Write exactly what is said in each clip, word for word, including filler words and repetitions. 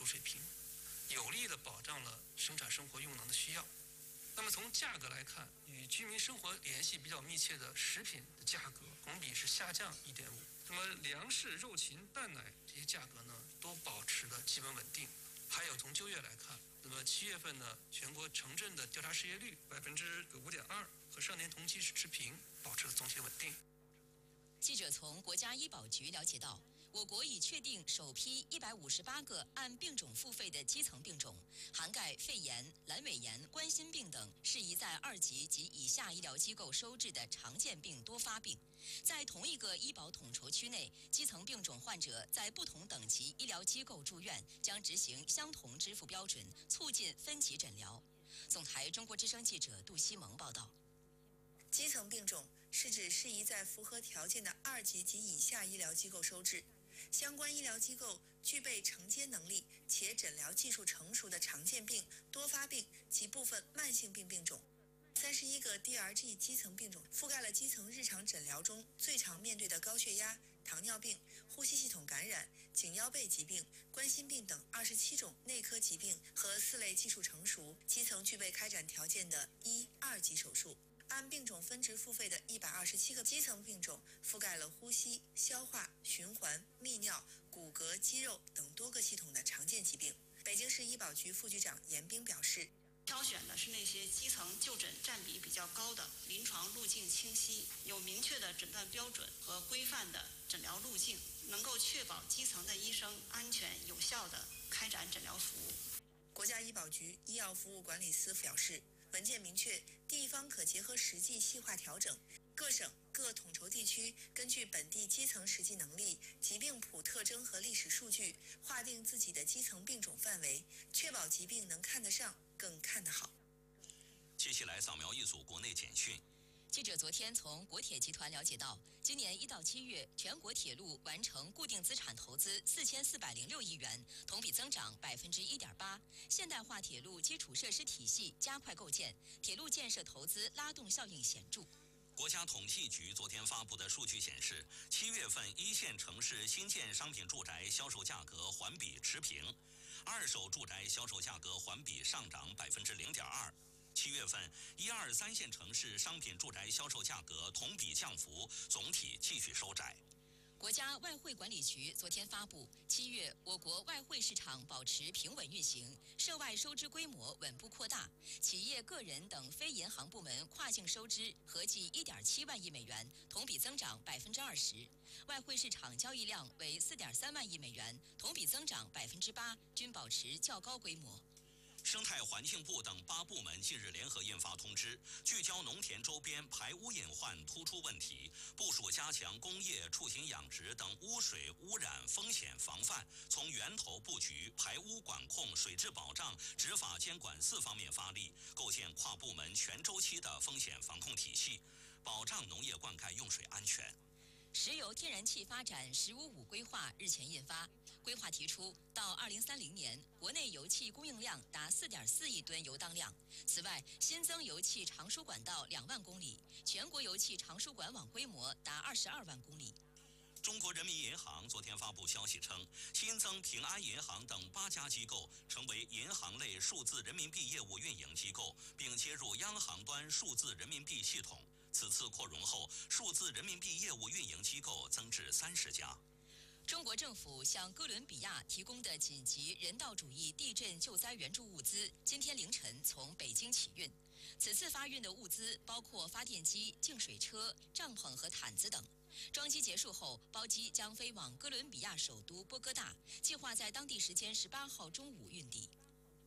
储水平，有力地保障了生产生活用能的需要。那么从价格来看，与居民生活联系比较密切的食品的价格同比是下降 一点五。那么粮食、肉禽、蛋奶这些价格呢，都保持的基本稳定。还有从就业来看，那么七月份呢，全国城镇的调查失业率百分之五点二，和上年同期是持平，保持了总体稳定。 记者从国家医保局了解到，我国已确定首批一百五十八个按病种付费的基层病种，涵盖肺炎、阑尾炎、冠心病等适宜在二级及以下医疗机构收治的常见病多发病。在同一个医保统筹区内，基层病种患者在不同等级医疗机构住院，将执行相同支付标准，促进分级诊疗。总台中国之声记者杜西蒙报道。 基层病种是指适宜在符合条件的二级及以下医疗机构收治，相关医疗机构具备承接能力且诊疗技术成熟的常见病、多发病及部分慢性病病种。三十一个 D R G 基层病种覆盖了基层日常诊疗中最常面对的高血压、糖尿病、呼吸系统感染、颈腰背疾病、冠心病等二十七种内科疾病和四类技术成熟、基层具备开展条件的一、二级手术。按病种分值付费的一百二十七个基层病种，覆盖了呼吸、消化、循环、泌尿、骨骼、肌肉等多个系统的常见疾病。北京市医保局副局长严冰表示， 挑选的是那些基层就诊占比比较高的、临床路径清晰、有明确的诊断标准和规范的诊疗路径，能够确保基层的医生安全有效地开展诊疗服务。 国家医保局医药服务管理司表示，文件明确，地方可结合实际细化调整，各省各统筹地区根据本地基层实际能力、疾病谱特征和历史数据，划定自己的基层病种范围，确保疾病能看得上，更看得好。 接下来扫描一组国内简讯。 记者昨天从国铁集团了解到，今年一到七月，全国铁路完成固定资产投资四千四百零六亿元，同比增长百分之一点八。现代化铁路基础设施体系加快构建，铁路建设投资拉动效应显著。 国家统计局昨天发布的数据显示，七月份一线城市新建商品住宅销售价格环比持平，二手住宅销售价格环比上涨百分之零点二。七月份，一二三线城市商品住宅销售价格同比降幅总体继续收窄。 国家外汇管理局昨天发布，七月我国外汇市场保持平稳运行，涉外收支规模稳步扩大，企业、个人等非银行部门跨境收支合计一点七万亿美元，同比增长百分之二十，外汇市场交易量为四点三万亿美元，同比增长百分之八，均保持较高规模。 生态环境部等八部门近日联合印发通知，聚焦农田周边排污隐患突出问题，部署加强工业、畜禽养殖等污水污染风险防范，从源头布局、排污管控、水质保障、执法监管四方面发力，构建跨部门全周期的风险防控体系，保障农业灌溉用水安全。 石油天然气发展“十五五”规划日前印发，规划提出，到二零三零年，国内油气供应量达四点四亿吨油当量。此外，新增油气长输管道两万公里，全国油气长输管网规模达二十二万公里。 中国人民银行昨天发布消息称，新增平安银行等八家机构成为银行类数字人民币业务运营机构，并接入央行端数字人民币系统。此次扩容后，数字人民币业务运营机构增至三十家。 中国政府向哥伦比亚提供的紧急人道主义地震救灾援助物资，今天凌晨从北京起运。此次发运的物资包括发电机、净水车、帐篷和毯子等。装机结束后，包机将飞往哥伦比亚首都波哥大，计划在当地时间十八号中午运抵。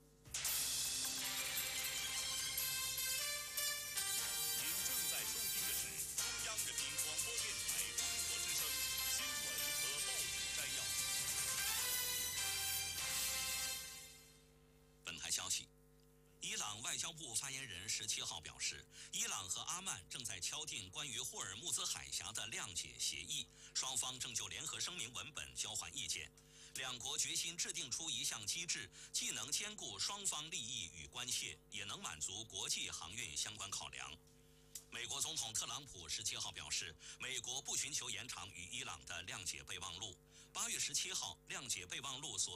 人民广播电台中国之声新闻和报纸摘要。 本台消息，伊朗外交部发言人十七号表示，伊朗和阿曼正在敲定关于霍尔木兹海峡的谅解协议，双方正就联合声明文本交换意见。两国决心制定出一项机制，既能兼顾双方利益与关切，也能满足国际航运相关考量。美国总统特朗普十七号表示，美国不寻求延长与伊朗的谅解备忘录。八月十七号，谅解备忘录所